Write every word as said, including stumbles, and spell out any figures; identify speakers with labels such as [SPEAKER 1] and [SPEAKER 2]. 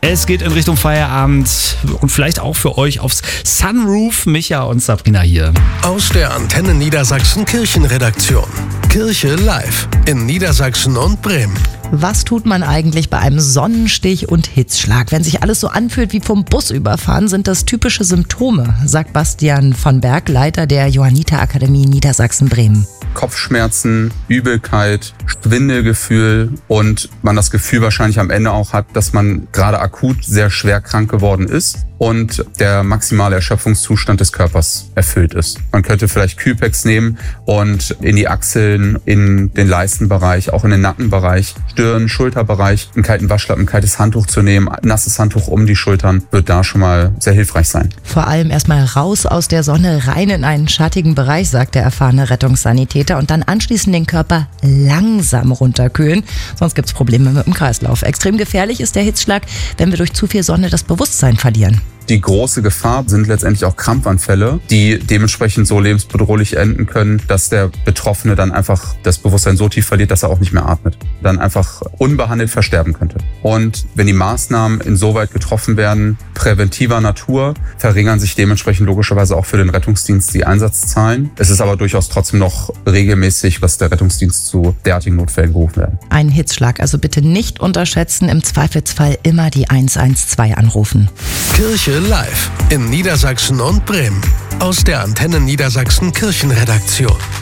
[SPEAKER 1] Es geht in Richtung Feierabend und vielleicht auch für euch aufs Sunroof. Micha und Sabrina hier.
[SPEAKER 2] Aus der Antenne Niedersachsen Kirchenredaktion. Kirche live in Niedersachsen und Bremen.
[SPEAKER 3] Was tut man eigentlich bei einem Sonnenstich und Hitzschlag? Wenn sich alles so anfühlt wie vom Bus überfahren, sind das typische Symptome, sagt Bastian von Berg, Leiter der Johanniter-Akademie Niedersachsen-Bremen.
[SPEAKER 4] Kopfschmerzen, Übelkeit, Schwindelgefühl und man das Gefühl wahrscheinlich am Ende auch hat, dass man gerade akut sehr schwer krank geworden ist und der maximale Erschöpfungszustand des Körpers erfüllt ist. Man könnte vielleicht Kühlpacks nehmen und in die Achseln, in den Leistenbereich, auch in den Nackenbereich, Stirn, Schulterbereich, einen kalten Waschlappen, ein kaltes Handtuch zu nehmen, ein nasses Handtuch um die Schultern, wird da schon mal sehr hilfreich sein.
[SPEAKER 3] Vor allem erstmal raus aus der Sonne, rein in einen schattigen Bereich, sagt der erfahrene Rettungssanitäter, und dann anschließend den Körper langsam runterkühlen, sonst gibt es Probleme mit dem Kreislauf. Extrem gefährlich ist der Hitzschlag, wenn wir durch zu viel Sonne das Bewusstsein verlieren.
[SPEAKER 4] Die große Gefahr sind letztendlich auch Krampfanfälle, die dementsprechend so lebensbedrohlich enden können, dass der Betroffene dann einfach das Bewusstsein so tief verliert, dass er auch nicht mehr atmet. Dann einfach unbehandelt versterben könnte. Und wenn die Maßnahmen insoweit getroffen werden, präventiver Natur, verringern sich dementsprechend logischerweise auch für den Rettungsdienst die Einsatzzahlen. Es ist aber durchaus trotzdem noch regelmäßig, was der Rettungsdienst zu derartigen Notfällen gerufen werden.
[SPEAKER 3] Ein Hitzschlag also bitte nicht unterschätzen, im Zweifelsfall immer die eins eins zwei anrufen.
[SPEAKER 2] Kirche live in Niedersachsen und Bremen. Aus der Antenne Niedersachsen Kirchenredaktion.